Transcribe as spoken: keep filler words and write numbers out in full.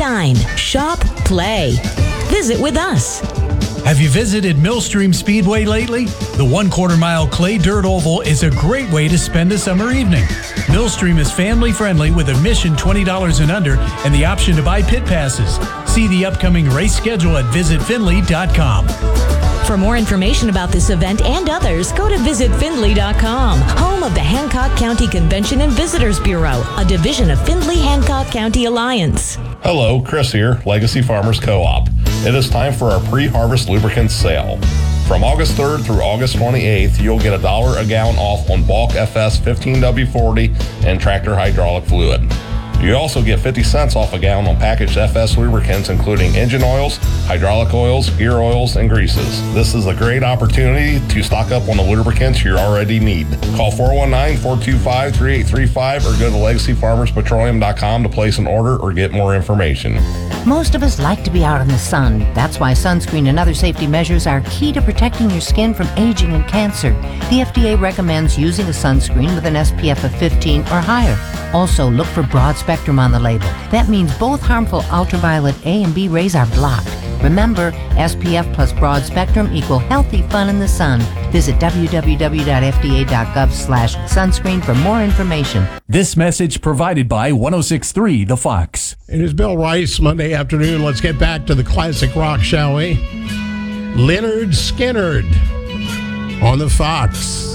dine, shop, play. Visit with us. Have you visited Millstream Speedway lately? The one-quarter mile clay dirt oval is a great way to spend a summer evening. Millstream is family-friendly with admission twenty dollars and under and the option to buy pit passes. See the upcoming race schedule at visit findlay dot com. For more information about this event and others, go to visit findlay dot com, home of the Hancock County Convention and Visitors Bureau, a division of Findlay-Hancock County Alliance. Hello, Chris here, Legacy Farmers Co-op. It is time for our pre-harvest lubricants sale. From August third through August twenty-eighth, you'll get a dollar a gallon off on bulk F S fifteen W forty and tractor hydraulic fluid. You also get fifty cents off a gallon on packaged F S lubricants, including engine oils, hydraulic oils, gear oils, and greases. This is a great opportunity to stock up on the lubricants you already need. Call four one nine, four two five, three eight three five or go to legacy farmers petroleum dot com to place an order or get more information. Most of us like to be out in the sun. That's why sunscreen and other safety measures are key to protecting your skin from aging and cancer. The F D A recommends using a sunscreen with an S P F of fifteen or higher. Also, look for broad spectrum on the label. That means both harmful ultraviolet A and B rays are blocked. Remember, S P F plus broad spectrum equal healthy fun in the sun. Visit w w w dot f d a dot gov slash sunscreen for more information. This message provided by one oh six point three The Fox. It is Bill Rice, Monday afternoon. Let's get back to the classic rock, shall we? Leonard Skinnard on The Fox.